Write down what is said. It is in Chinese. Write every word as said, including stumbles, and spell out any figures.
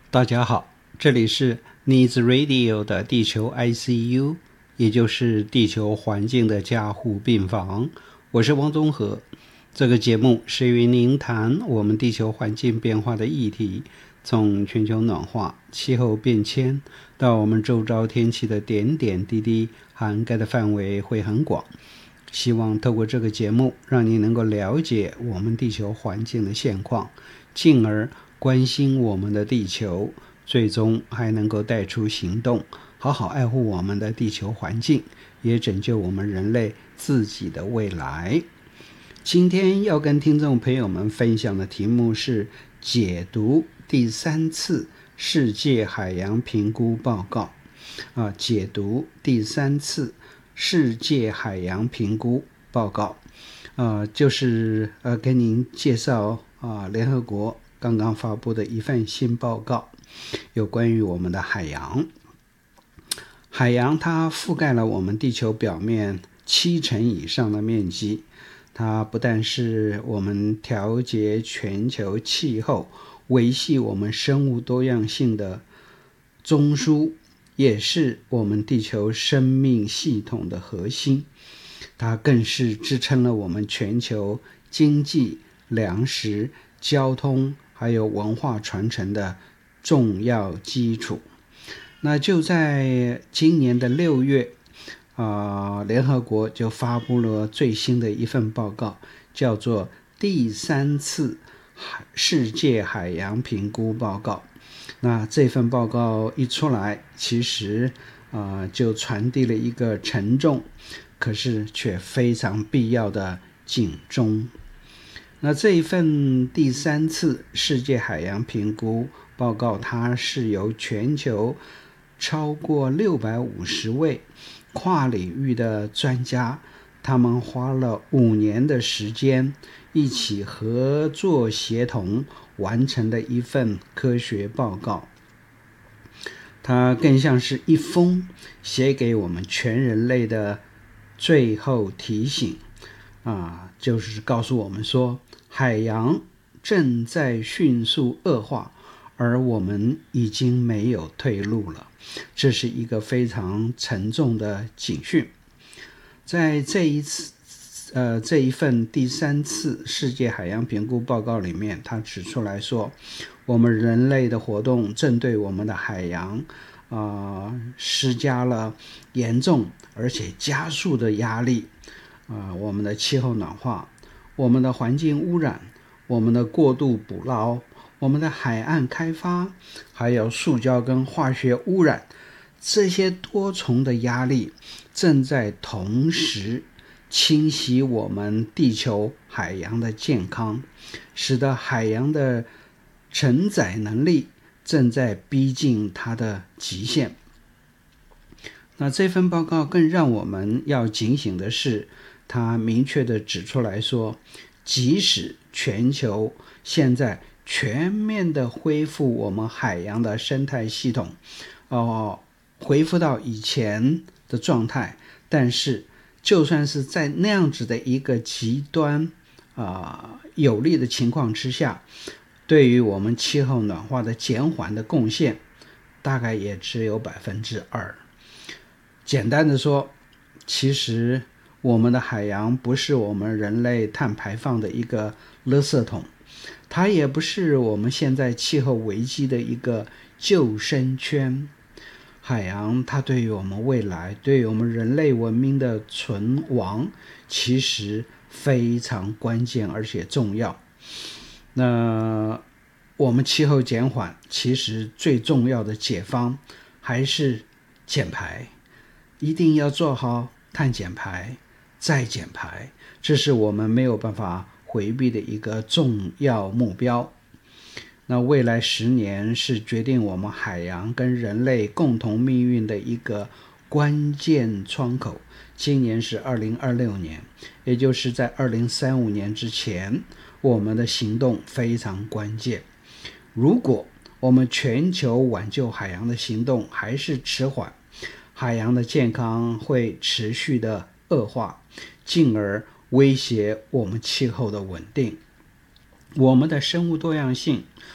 大家好，这里是 Needs Radio 的地球 I C U， 也就是地球环境的加护病房。我是汪宗和。这个节目是与您谈我们地球环境变化的议题，从全球暖化、气候变迁到我们周遭天气的点点滴滴，涵盖的范围会很广。希望透过这个节目，让你能够了解我们地球环境的现况，进而关心我们的地球，最终还能够带出行动，好好爱护我们的地球环境，也拯救我们人类自己的未来。今天要跟听众朋友们分享的题目是解读第三次世界海洋评估报告啊，解读第三次世界海洋评估报告，呃，就是呃跟您介绍啊，联合国刚刚发布的一份新报告，有关于我们的海洋。海洋它覆盖了我们地球表面七成以上的面积，它不但是我们调节全球气候、维系我们生物多样性的中枢，也是我们地球生命系统的核心。它更是支撑了我们全球经济、粮食、交通还有文化传承的重要基础。那就在今年的六月啊，联合国就发布了最新的一份报告，叫做第三次世界海洋评估报告。那这份报告一出来，其实啊、呃、就传递了一个沉重可是却非常必要的警钟。那这一份第三次世界海洋评估报告，它是由全球超过六百五十位跨领域的专家，他们花了五年的时间，一起合作协同完成的一份科学报告。它更像是一封写给我们全人类的最后提醒啊，就是告诉我们说，海洋正在迅速恶化，而我们已经没有退路了。这是一个非常沉重的警讯。在这一次呃，这一份第三次世界海洋评估报告里面，他指出来说，我们人类的活动正对我们的海洋啊、呃、施加了严重而且加速的压力啊、呃，我们的气候暖化，我们的环境污染，我们的过度捕捞，我们的海岸开发，还有塑胶跟化学污染，这些多重的压力正在同时侵袭我们地球海洋的健康，使得海洋的承载能力正在逼近它的极限。那这份报告更让我们要警醒的是，它明确地指出来说，即使全球现在全面的恢复我们海洋的生态系统，呃，恢复到以前的状态，但是就算是在那样子的一个极端啊、呃、有利的情况之下，对于我们气候暖化的减缓的贡献，大概也只有百分之二。简单的说，其实我们的海洋不是我们人类碳排放的一个垃圾桶，它也不是我们现在气候危机的一个救生圈。海洋它对于我们未来，对于我们人类文明的存亡，其实非常关键而且重要。那我们气候减缓，其实最重要的解方还是减排，一定要做好碳减排再减排，这是我们没有办法回避的一个重要目标。那未来十年是决定我们海洋跟人类共同命运的一个关键窗口。今年是二零二六年，也就是在二零三五年之前，我们的行动非常关键。如果我们全球挽救海洋的行动还是迟缓，海洋的健康会持续的恶化，进而威胁我们气候的稳定。我们的生物多样性，